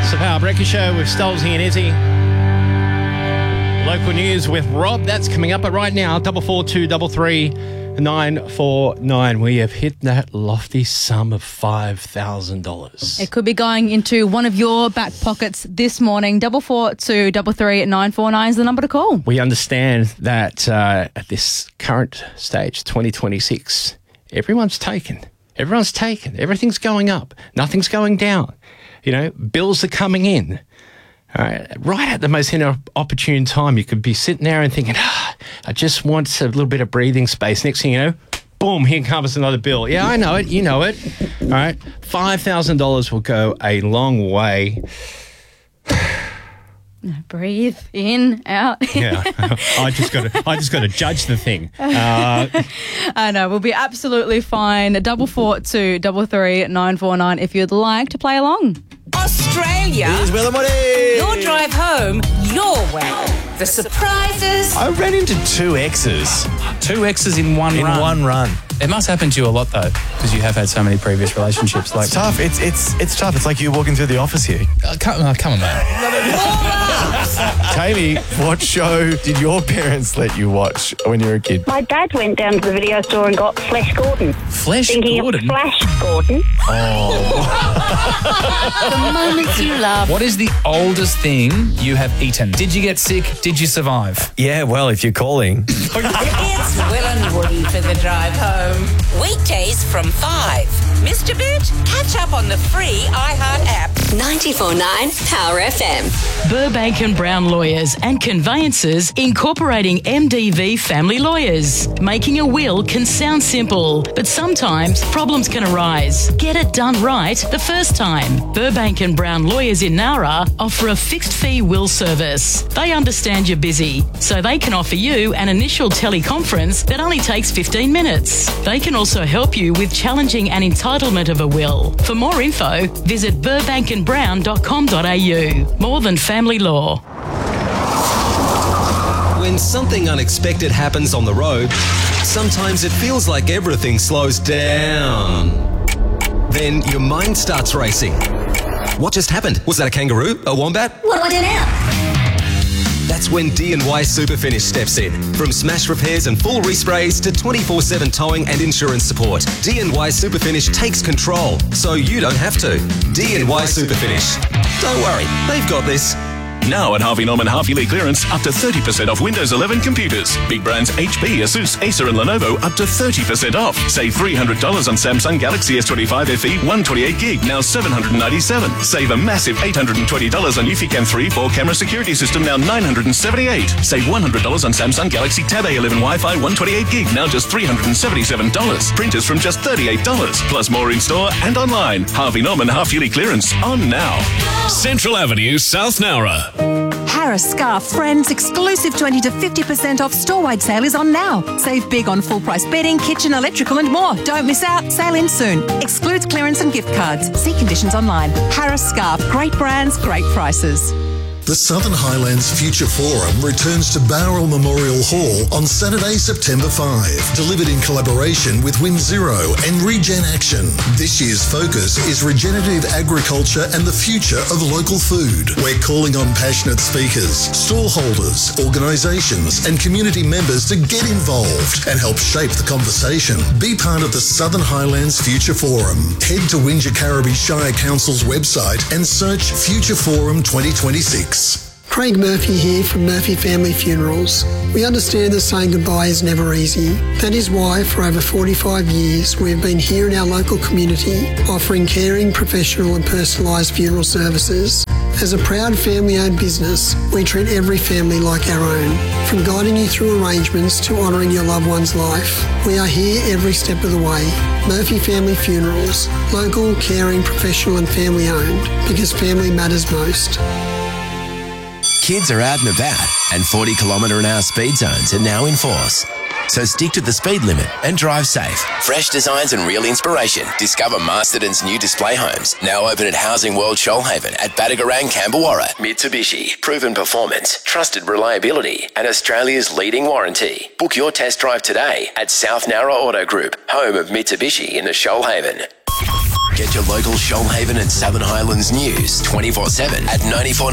It's the Power Breakfast Show with Stolzy and Izzy. Local news with Rob. That's coming up. But right now, 442 33 949. We have hit that lofty sum of $5,000. It could be going into one of your back pockets this morning. 442 33 949 is the number to call. We understand that at this current stage, 2026, everyone's taken. Everything's going up. Nothing's going down. You know, bills are coming in. Right at the most opportune time, you could be sitting there and thinking, I just want a little bit of breathing space. Next thing you know, boom, here comes another bill. Yeah, I know it. You know it. All right. $5,000 will go a long way. Breathe in, out. Yeah, I just got to judge the thing. I know, we'll be absolutely fine. 442 33 949 if you'd like to play along. Australia. Here's Will and Woody. Your drive home, your way. The surprises. I ran into two exes. Two exes in one run. In one run. It must happen to you a lot, though, because you have had so many previous relationships. It's tough. It's tough. It's like you walking through the office here. Come on, man. Tammy, what show did your parents let you watch when you were a kid? My dad went down to the video store and got Flash Gordon. Flash Thinking Gordon? of Flash Gordon. The moments you love. What is the oldest thing you have eaten? Did you get sick? Did you survive? Yeah, well, if you're calling. It's Will and Woody for the drive home. Weekdays from 5. Missed a bit? Catch up on the free iHeart app. 94.9 Power FM. Burbank and Brown Lawyers and Conveyancers incorporating MDV Family Lawyers. Making a will can sound simple, but sometimes problems can arise. Get it done right the first time. Burbank and Brown Lawyers in Nowra offer a fixed fee will service. They understand you're busy, so they can offer you an initial teleconference that only takes 15 minutes. They can also help you with challenging an entitlement of a will. For more info, visit burbankandbrown.com.au. More than family law. When something unexpected happens on the road, sometimes it feels like everything slows down. Then your mind starts racing. What just happened? Was that a kangaroo? A wombat? What do I do now? That's when D&Y Superfinish steps in. From smash repairs and full resprays to 24/7 towing and insurance support, D&Y Superfinish takes control so you don't have to. D&Y Superfinish. Don't worry, they've got this. Now at Harvey Norman half-yearly clearance, up to 30% off Windows 11 computers. Big brands HP, Asus, Acer and Lenovo up to 30% off. Save $300 on Samsung Galaxy S25 FE 128GB, now $797. Save a massive $820 on Eufy 3 4-camera security system, now $978. Save $100 on Samsung Galaxy Tab A11 Wi-Fi 128GB, now just $377. Printers from just $38. Plus more in-store and online. Harvey Norman half-yearly clearance on now. Central Avenue, South Nowra. Harris Scarf Friends exclusive 20 to 50% off store-wide sale is on now. Save big on full-price bedding, kitchen, electrical and more. Don't miss out. Sale ends soon. Excludes clearance and gift cards. See conditions online. Harris Scarf. Great brands, great prices. The Southern Highlands Future Forum returns to Bowral Memorial Hall on Saturday, September 5. Delivered in collaboration with Win Zero and Regen Action. This year's focus is regenerative agriculture and the future of local food. We're calling on passionate speakers, stallholders, organisations and community members to get involved and help shape the conversation. Be part of the Southern Highlands Future Forum. Head to Wingecarribee Shire Council's website and search Future Forum 2026. Craig Murphy here from Murphy Family Funerals. We understand that saying goodbye is never easy. That is why for over 45 years we have been here in our local community offering caring, professional and personalised funeral services. As a proud family-owned business, we treat every family like our own. From guiding you through arrangements to honouring your loved one's life, we are here every step of the way. Murphy Family Funerals. Local, caring, professional and family-owned. Because family matters most. Kids are out and about, and 40 km/h speed zones are now in force. So stick to the speed limit and drive safe. Fresh designs and real inspiration. Discover Masterton's new display homes. Now open at Housing World Shoalhaven at Badagarang, Camberwarra. Mitsubishi. Proven performance, trusted reliability, and Australia's leading warranty. Book your test drive today at South Nowra Auto Group, home of Mitsubishi in the Shoalhaven. Get your local Shoalhaven and Southern Highlands news 24/7 at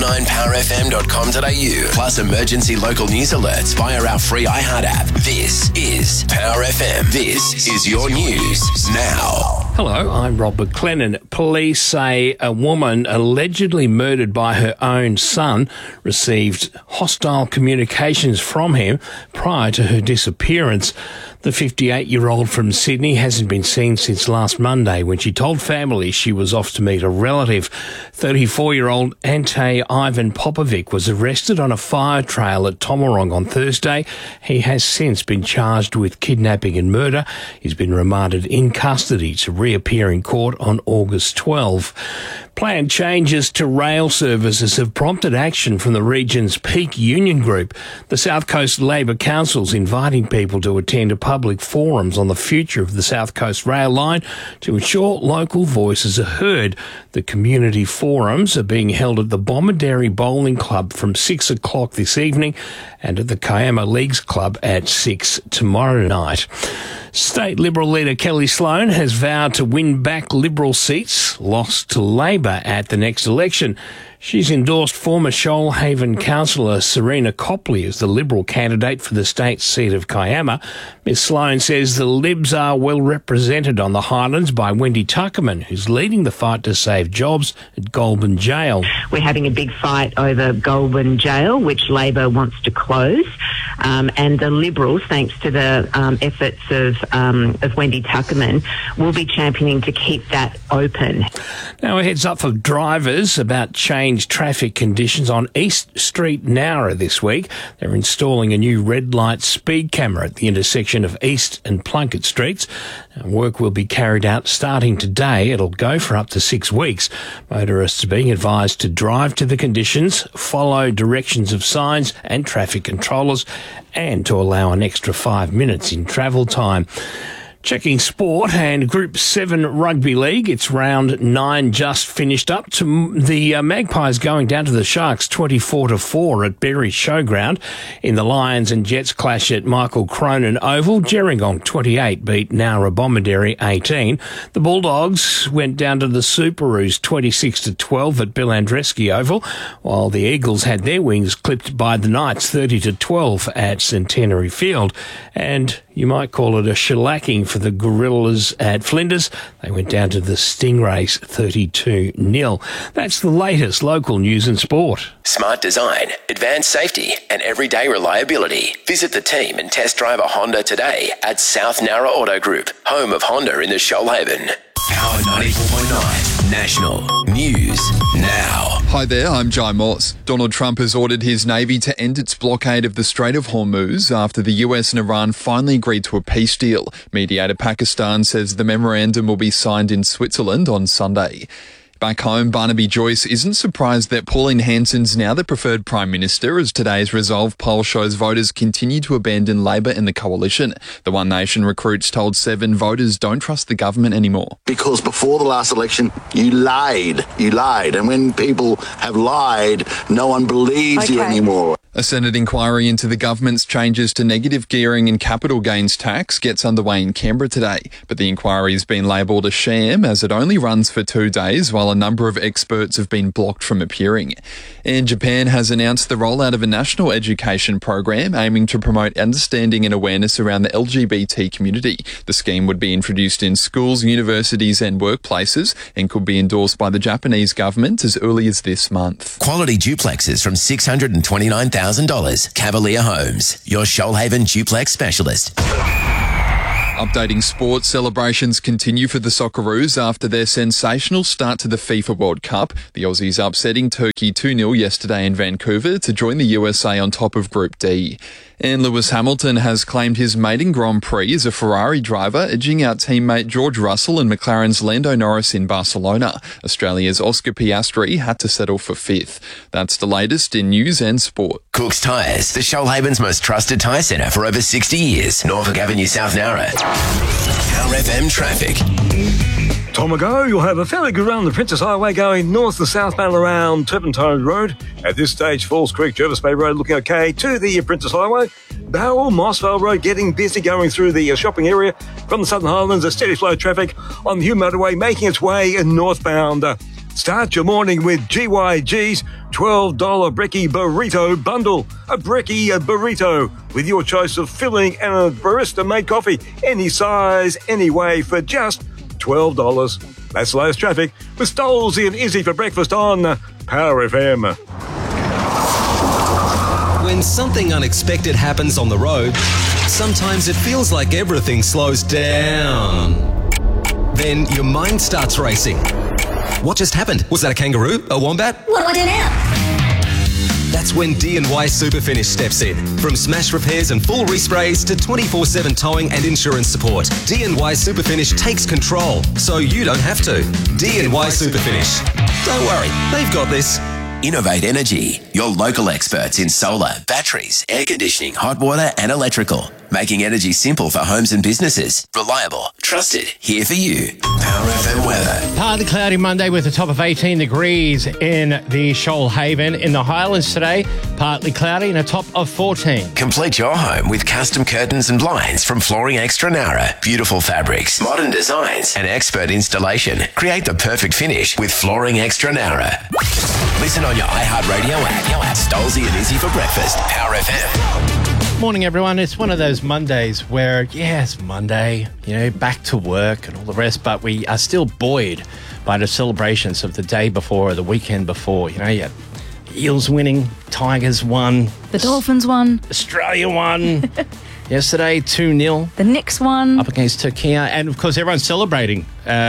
949powerfm.com.au. Plus emergency local news alerts via our free iHeart app. This is Power FM. This is your news now. Hello, I'm Rob McLennan. Police say a woman allegedly murdered by her own son received hostile communications from him prior to her disappearance. The 58-year-old from Sydney hasn't been seen since last Monday when she told family she was off to meet a relative. 34-year-old Ante Ivan Popovic was arrested on a fire trail at Tomarong on Thursday. He has since been charged with kidnapping and murder. He's been remanded in custody to reappear in court on August 12. Planned changes to rail services have prompted action from the region's peak union group. The South Coast Labor Council's inviting people to attend public forums on the future of the South Coast rail line to ensure local voices are heard. The community forums are being held at the Bomaderry Bowling Club from 6 o'clock this evening and at the Kiama Leagues Club at 6 tomorrow night. State Liberal leader Kelly Sloan has vowed to win back Liberal seats lost to Labor at the next election. She's endorsed former Shoalhaven councillor Serena Copley as the Liberal candidate for the state seat of Kiama. Ms Sloan says the Libs are well represented on the Highlands by Wendy Tuckerman, who's leading the fight to save jobs at Goulburn Jail. We're having a big fight over Goulburn Jail, which Labor wants to close, and the Liberals, thanks to the efforts of Wendy Tuckerman, will be championing to keep that open. Now a heads up for drivers about changed traffic conditions on East Street Nowra this week. They're installing a new red light speed camera at the intersection of East and Plunkett Streets. Work will be carried out starting today. It'll go for up to 6 weeks. Motorists are being advised to drive to the conditions, follow directions of signs and traffic controllers, and to allow an extra 5 minutes in travel time. Checking sport and Group 7 Rugby League. It's round 9 just finished up. The Magpies going down to the Sharks 24-4 at Berry Showground. In the Lions and Jets clash at Michael Cronin Oval, Gerringong 28 beat Nowra Bomaderry 18. The Bulldogs went down to the Superoos 26-12 at Bill Andreski Oval, while the Eagles had their wings clipped by the Knights 30-12 at Centenary Field. And you might call it a shellacking for the Gorillas at Flinders. They went down to the Stingrays 32-0. That's the latest local news and sport. Smart design, advanced safety and everyday reliability. Visit the team and test drive a Honda today at South Nowra Auto Group, home of Honda in the Shoalhaven. Power 94.9 National News Now. Hi there, I'm Jai Moss. Donald Trump has ordered his Navy to end its blockade of the Strait of Hormuz after the US and Iran finally agreed to a peace deal. Mediator Pakistan says the memorandum will be signed in Switzerland on Sunday. Back home, Barnaby Joyce isn't surprised that Pauline Hanson's now the preferred Prime Minister, as today's Resolve poll shows voters continue to abandon Labor and the coalition. The One Nation recruits told 7 voters don't trust the government anymore. Because before the last election, you lied. And when people have lied, no one believes you anymore. A Senate inquiry into the government's changes to negative gearing and capital gains tax gets underway in Canberra today, but the inquiry has been labelled a sham as it only runs for 2 days, while a number of experts have been blocked from appearing. And Japan has announced the rollout of a national education program aiming to promote understanding and awareness around the LGBT community. The scheme would be introduced in schools, universities and workplaces and could be endorsed by the Japanese government as early as this month. Quality duplexes from $629,000. Cavalier Homes, your Shoalhaven duplex specialist. Updating sports, celebrations continue for the Socceroos after their sensational start to the FIFA World Cup. The Aussies upsetting Turkey 2-0 yesterday in Vancouver to join the USA on top of Group D. And Lewis Hamilton has claimed his maiden Grand Prix as a Ferrari driver, edging out teammate George Russell and McLaren's Lando Norris in Barcelona. Australia's Oscar Piastri had to settle for 5th. That's the latest in news and sport. Cook's Tyres, the Shoalhaven's most trusted tyre centre for over 60 years. Norfolk Avenue, South Nowra. Power FM traffic. Time ago, you'll have a fairly good run on the Princess Highway going north to southbound around Turpentine Road. At this stage, Falls Creek, Jervis Bay Road looking okay to the Princess Highway. Bowral, Mossvale Road getting busy going through the shopping area from the Southern Highlands. A steady flow of traffic on the Hume Motorway making its way northbound. Start your morning with GYG's $12 Brekkie Burrito Bundle. A Brekkie burrito with your choice of filling and a barista-made coffee. Any size, any way for just $12. That's the latest traffic with Stolzy and Izzy for breakfast on Power FM. When something unexpected happens on the road, sometimes it feels like everything slows down. Then your mind starts racing. What just happened? Was that a kangaroo? A wombat? What do I do now? That's when D&Y Super Finish steps in. From smash repairs and full resprays to 24/7 towing and insurance support, D&Y Super Finish takes control so you don't have to. D&Y Super Finish. Don't worry, they've got this. Innovate Energy, your local experts in solar, batteries, air conditioning, hot water and electrical. Making energy simple for homes and businesses. Reliable, trusted, here for you. Power FM weather. Partly cloudy Monday with a top of 18 degrees in the Shoalhaven. In the Highlands today, partly cloudy and a top of 14. Complete your home with custom curtains and blinds from Flooring Extra Nara. Beautiful fabrics, modern designs and expert installation. Create the perfect finish with Flooring Extra Nara. Listen on your iHeartRadio app. Stolzy and Izzy for breakfast. Power FM. Morning, everyone. It's one of those Mondays where, yeah, it's Monday, back to work and all the rest, but we are still buoyed by the celebrations of the day before or the weekend before. You had Eels winning, Tigers won. The Dolphins won. Australia won. Yesterday, 2-0. The Knicks won. Up against Turkey. And, of course, everyone's celebrating.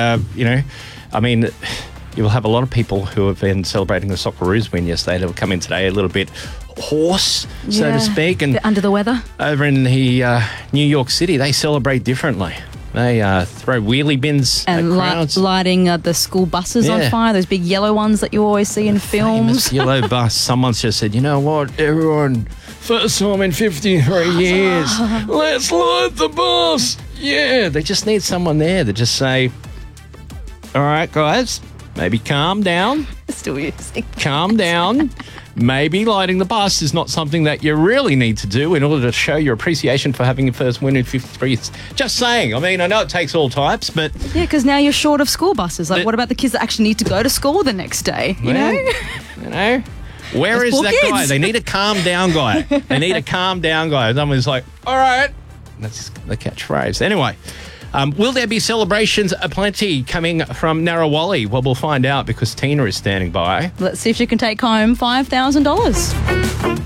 You will have a lot of people who have been celebrating the Socceroos win yesterday. They will come in today a little bit hoarse, so to speak. And under the weather. Over in the New York City, they celebrate differently. They throw wheelie bins and at crowds. Lighting the school buses on fire, those big yellow ones that you always see in films. Yellow bus. Someone's just said, you know what, everyone, first time in 53 years, let's light the bus. Yeah, they just need someone there to just say, all right, guys, maybe calm down. Still using. Calm down. Maybe lighting the bus is not something that you really need to do in order to show your appreciation for having your first win in 53 years. Just saying. I mean, I know it takes all types, but... Yeah, because now you're short of school buses. Like, what about the kids that actually need to go to school the next day? You know? Where is that guy? They need a calm down guy. They need a calm down guy. Someone's like, all right. That's the catchphrase. Anyway... will there be celebrations aplenty coming from Narrawali? Well, we'll find out because Tina is standing by. Let's see if she can take home $5,000.